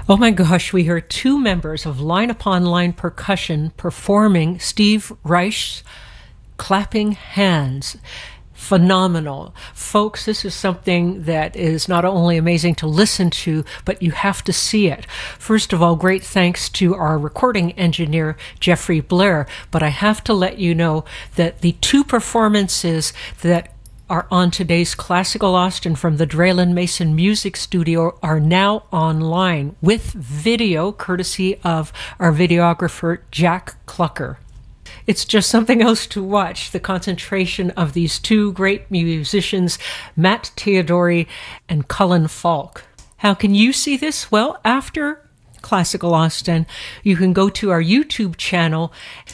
Oh my gosh, we heard two members of Line Upon Line Percussion performing Steve Reich's Clapping Hands. Phenomenal. Folks, this is something that is not only amazing to listen to, but you have to see it. First of all, great thanks to our recording engineer, Jeffrey Blair, but I have to let you know that the two performances that are on today's Classical Austin from the Draylen Mason Music Studio are now online with video, courtesy of our videographer, Jack Clucker. It's just something else to watch, the concentration of these two great musicians, Matt Theodori and Cullen Falk. How can you see this? Well, after Classical Austin, you can go to our YouTube channel,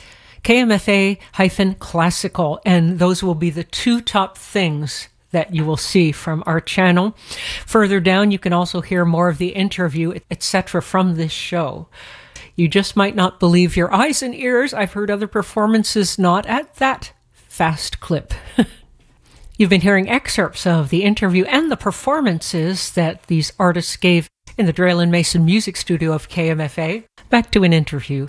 KMFA-Classical, and those will be the two top things that you will see from our channel. Further down, you can also hear more of the interview, etc. from this show. You just might not believe your eyes and ears. I've heard other performances not at that fast clip. You've been hearing excerpts of the interview and the performances that these artists gave in the Draylen Mason Music Studio of KMFA. Back to an interview.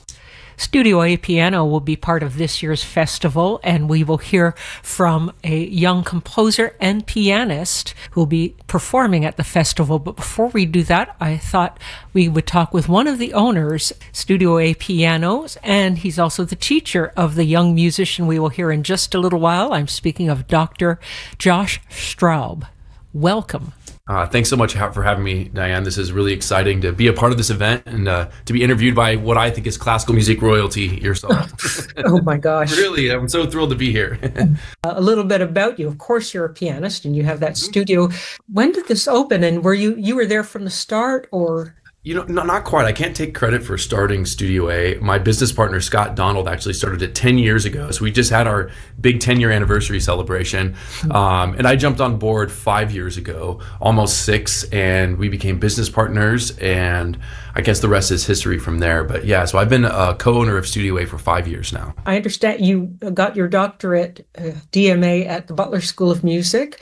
Studio A Piano will be part of this year's festival, and we will hear from a young composer and pianist who will be performing at the festival. But before we do that, I thought we would talk with one of the owners, Studio A Pianos, and he's also the teacher of the young musician we will hear in just a little while. I'm speaking of Dr. Josh Straub. Welcome. Thanks so much for having me, Diane. This is really exciting to be a part of this event and to be interviewed by what I think is classical music royalty yourself. Oh my gosh. Really, I'm so thrilled to be here. A little bit about you. Of course, you're a pianist and you have that studio. When did this open, and were you were there from the start, or? Not quite. I can't take credit for starting Studio A. My business partner, Scott Donald, actually started it 10 years ago. So we just had our big 10-year anniversary celebration. And I jumped on board 5 years ago, almost 6, and we became business partners. And I guess the rest is history from there. But yeah, so I've been a co-owner of Studio A for 5 years now. I understand you got your doctorate, DMA, at the Butler School of Music.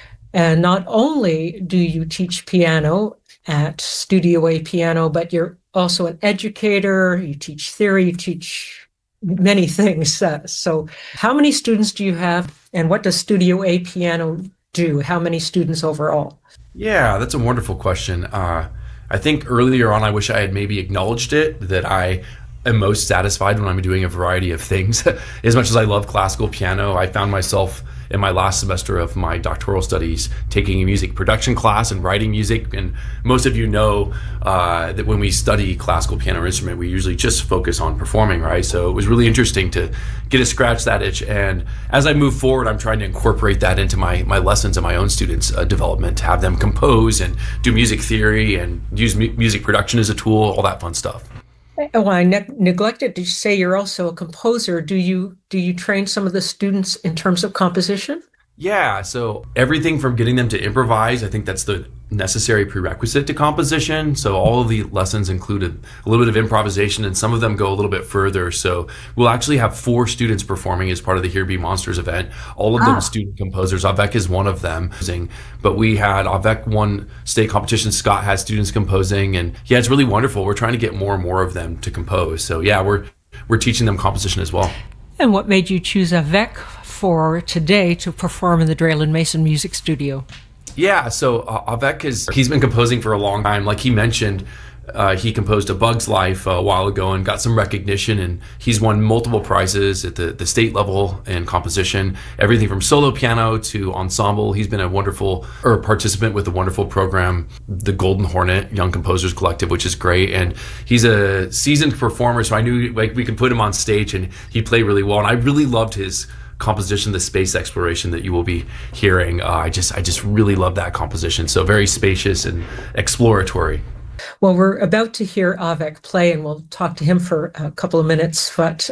And not only do you teach piano at Studio A Piano, but you're also an educator, you teach theory, you teach many things. So how many students do you have, and what does Studio A Piano do? How many students overall? Yeah, that's a wonderful question. I think earlier on, I wish I had maybe acknowledged it, that I am most satisfied when I'm doing a variety of things. As much as I love classical piano, I found myself in my last semester of my doctoral studies taking a music production class and writing music. And most of you know that when we study classical piano instrument, we usually just focus on performing, right? So it was really interesting to get to scratch that itch. And as I move forward, I'm trying to incorporate that into my lessons and my own students' development, to have them compose and do music theory and use music production as a tool, all that fun stuff. Oh, I neglected to say you're also a composer. Do you train some of the students in terms of composition? Yeah, so everything from getting them to improvise, I think that's the necessary prerequisite to composition. So all of the lessons included a little bit of improvisation, and some of them go a little bit further. So we'll actually have 4 students performing as part of the Here Be Monsters event. All of them student composers. Avec is one of them. But we had Avec won state competition. Scott has students composing, and yeah, it's really wonderful. We're trying to get more and more of them to compose. So yeah, we're teaching them composition as well. And what made you choose Avec for today to perform in the Draylen Mason Music Studio? Yeah, so Avec he's been composing for a long time. Like he mentioned, he composed A Bug's Life a while ago and got some recognition, and he's won multiple prizes at the state level in composition, everything from solo piano to ensemble. He's been a wonderful participant with the wonderful program, the Golden Hornet Young Composers Collective, which is great. And he's a seasoned performer, so I knew like we could put him on stage and he'd play really well. And I really loved his composition, the space exploration that you will be hearing. I just really love that composition. So very spacious and exploratory. Well, we're about to hear Avec play, and we'll talk to him for a couple of minutes, but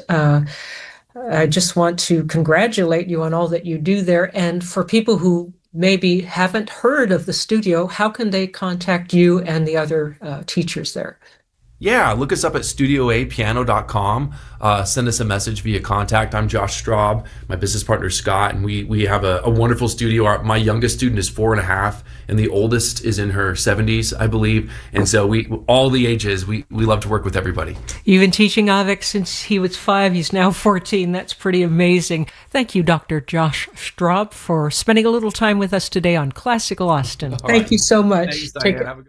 I just want to congratulate you on all that you do there. And for people who maybe haven't heard of the studio, how can they contact you and the other teachers there? Yeah, look us up at studioapiano.com. Send us a message via contact. I'm Josh Straub, my business partner Scott, and we have a wonderful studio. My youngest student is 4.5, and the oldest is in her 70s, I believe. And so all the ages, we love to work with everybody. You've been teaching Avik since he was 5. He's now 14. That's pretty amazing. Thank you, Dr. Josh Straub, for spending a little time with us today on Classical Austin. Thank you so much. Thanks, Diane.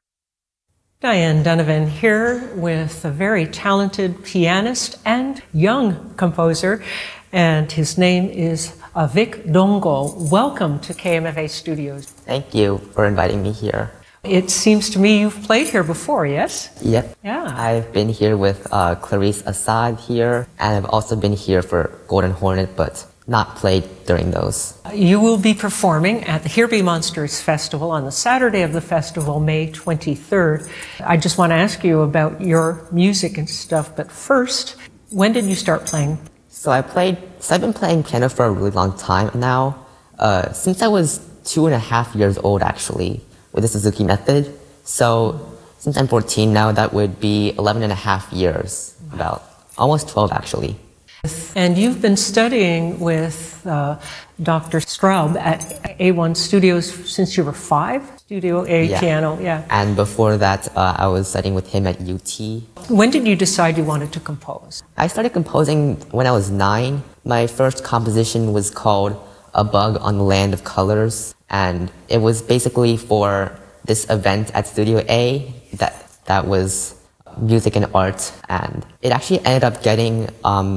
Diane Donovan here with a very talented pianist and young composer, and his name is Avik Dongol. Welcome to KMFA Studios. Thank you for inviting me here. It seems to me you've played here before, yes? Yep. Yeah. I've been here with Clarice Assad here, and I've also been here for Golden Hornet, but not played during those. You will be performing at the Here Be Monsters Festival on the Saturday of the festival, May 23rd. I just want to ask you about your music and stuff, but first, when did you start playing? So I've been playing piano for a really long time now, since I was 2.5 years old actually, with the Suzuki method. So since I'm 14 now, that would be 11.5 years, about almost 12 actually. And you've been studying with Dr. Straub at A1 Studios since you were 5? Studio A piano, yeah. And before that, I was studying with him at UT. When did you decide you wanted to compose? I started composing when I was 9. My first composition was called A Bug on the Land of Colors, and it was basically for this event at Studio A that was music and art, and it actually ended up getting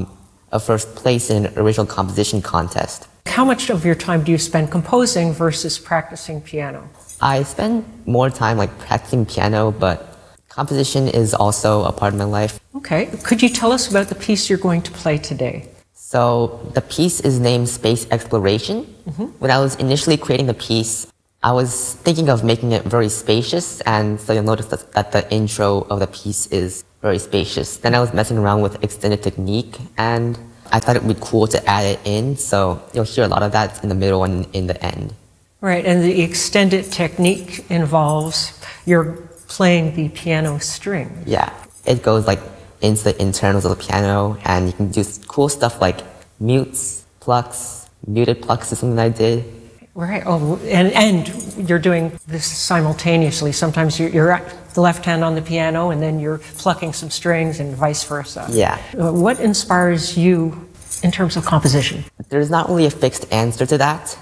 a first place in an original composition contest. How much of your time do you spend composing versus practicing piano? I spend more time practicing piano, but composition is also a part of my life. Okay. Could you tell us about the piece you're going to play today? So the piece is named Space Exploration. When I was initially creating the piece, I was thinking of making it very spacious, and so you'll notice that the intro of the piece is very spacious. Then I was messing around with extended technique, and I thought it would be cool to add it in, so you'll hear a lot of that in the middle and in the end. Right, and the extended technique involves you're playing the piano string. Yeah, it goes into the internals of the piano, and you can do cool stuff like mutes, plucks, muted plucks is something I did. Right. Oh, and you're doing this simultaneously. Sometimes you're at the left hand on the piano, and then you're plucking some strings, and vice versa. Yeah. What inspires you in terms of composition? There's not really a fixed answer to that.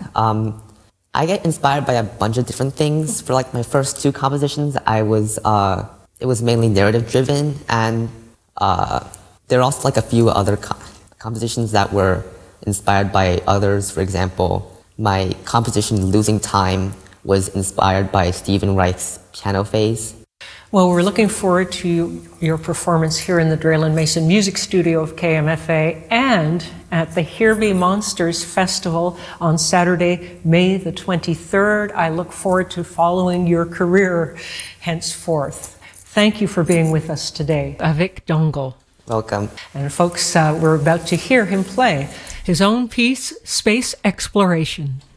I get inspired by a bunch of different things. For my first 2 compositions, it was mainly narrative driven, and there are also a few other compositions that were inspired by others. For example, my composition Losing Time was inspired by Stephen Reich's piano phase. Well, we're looking forward to your performance here in the Draylen Mason Music Studio of KMFA and at the Here Be Monsters Festival on Saturday, May the 23rd. I look forward to following your career henceforth. Thank you for being with us today, Avik Dongol. Welcome. And folks, we're about to hear him play his own piece, Space Exploration.